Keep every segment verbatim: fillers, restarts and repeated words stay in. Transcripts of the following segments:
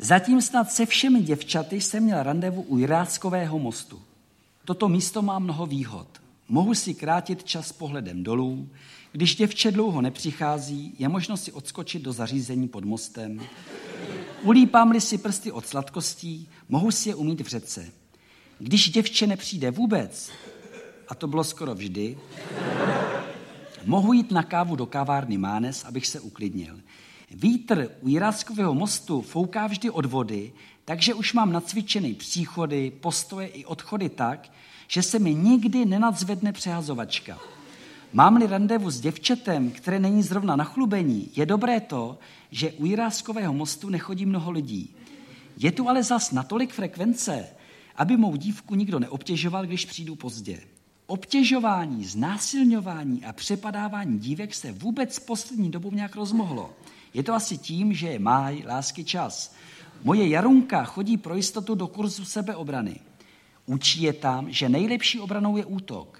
Zatím snad se všemi děvčaty jsem měl randevu u Jiráckového mostu. Toto místo má mnoho výhod. Mohu si krátit čas pohledem dolů, když děvče dlouho nepřichází, je možno si odskočit do zařízení pod mostem. Ulípám-li si prsty od sladkostí, mohu si je umýt v řece. Když děvče nepřijde vůbec, a to bylo skoro vždy, mohu jít na kávu do kavárny Mánes, abych se uklidnil. Vítr u Jiráckového mostu fouká vždy od vody, takže už mám nacvičený příchody, postoje i odchody tak, že se mi nikdy nenadzvedne přehazovačka. Mám-li randevu s děvčetem, které není zrovna na chlubení, je dobré to, že u Jiráckového mostu nechodí mnoho lidí. Je tu ale zas natolik frekvence, aby mou dívku nikdo neobtěžoval, když přijdu pozdě. Obtěžování, znásilňování a přepadávání dívek se vůbec poslední dobou nějak rozmohlo. Je to asi tím, že je máj, lásky čas. Moje Jarunka chodí pro jistotu do kurzu sebeobrany. Učí je tam, že nejlepší obranou je útok.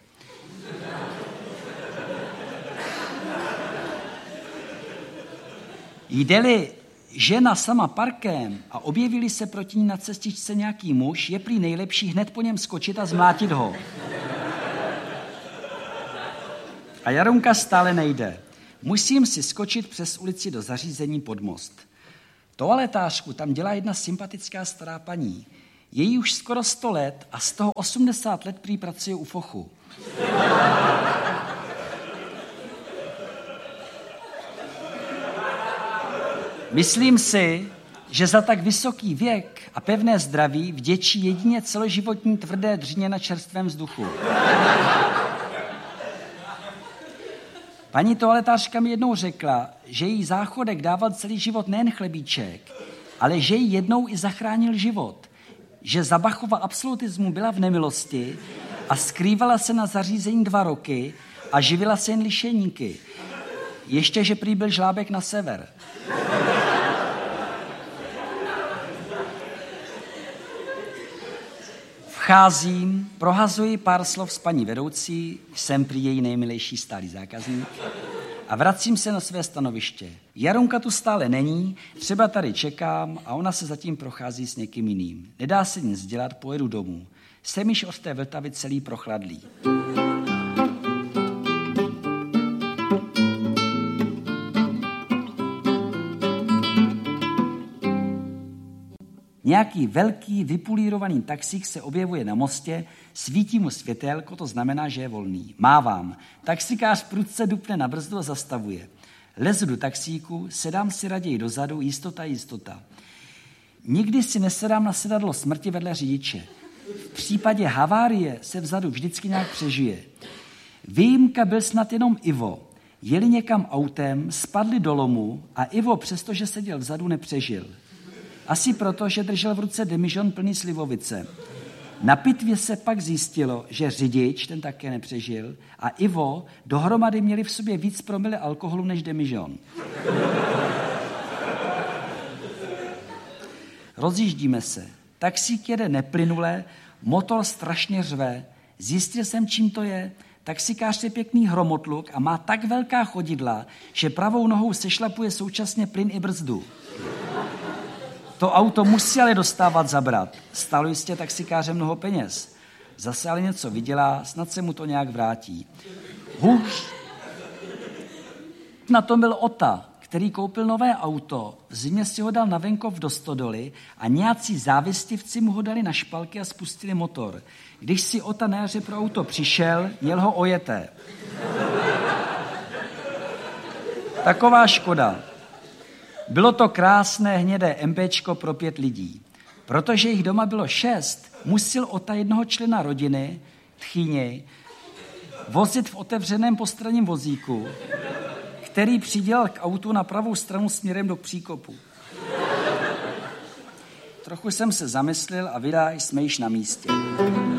Jde-li žena sama parkem a objevili se proti ní na cestičce nějaký muž, je prý nejlepší hned po něm skočit a zmlátit ho. A Jarunka stále nejde. Musím si skočit přes ulici do zařízení pod most. Toaletářku tam dělá jedna sympatická stará paní. Je jí už skoro sto let a z toho osmdesát let prý pracuje u fochu. Myslím si, že za tak vysoký věk a pevné zdraví vděčí jedině celoživotní tvrdé dřině na čerstvém vzduchu. Paní toaletářka mi jednou řekla, že jí záchodek dával celý život nejen chlebíček, ale že jí jednou i zachránil život. Že za Bachova absolutismu byla v nemilosti a skrývala se na zařízení dva roky a živila se jen lišejníky. Ještě, že prý byl žlábek na sever. Vcházím, prohazuji pár slov s paní vedoucí, jsem prý její nejmilejší stálý zákazník a vracím se na své stanoviště. Jarunka tu stále není, třeba tady čekám a ona se zatím prochází s někým jiným. Nedá se nic dělat, pojedu domů. Jsem již od té Vltavy celý prochladlý. Nějaký velký vypulírovaný taxík se objevuje na mostě, svítí mu světélko, to znamená, že je volný. Mávám. Taxikář prudce dupne na brzdu a zastavuje. Lezu do taxíku, sedám si raději dozadu, jistota, jistota. Nikdy si nesedám na sedadlo smrti vedle řidiče. V případě havárie se vzadu vždycky nějak přežije. Výjimka byl snad jenom Ivo. Jeli někam autem, spadli do lomu a Ivo, přestože seděl vzadu, nepřežil. Asi proto, že držel v ruce demižon plný slivovice. Na pitvě se pak zjistilo, že řidič, ten také nepřežil, a Ivo dohromady měli v sobě víc promile alkoholu než demižon. Rozjíždíme se. Taxík jede neplynule, motor strašně řve. Zjistil jsem, čím to je. Taxikář je pěkný hromotluk a má tak velká chodidla, že pravou nohou sešlapuje současně plyn i brzdu. To auto musí ale dostávat zabrat. Stálo jistě taxikáře mnoho peněz. Zase ale něco vydělá, snad se mu to nějak vrátí. Hůř. Na tom byl Ota, který koupil nové auto, v zimě si ho dal na venkov do stodoly a nějací závistivci mu ho dali na špalky a spustili motor. Když si Ota na jaře pro auto přišel, měl ho ojeté. Taková škoda. Bylo to krásné hnědé MPčko pro pět lidí. Protože jich doma bylo šest, musel Ota jednoho člena rodiny, tchýně, vozit v otevřeném postranním vozíku, který přidělal k autu na pravou stranu směrem do příkopu. Trochu jsem se zamyslel a vydá, jsme již na místě.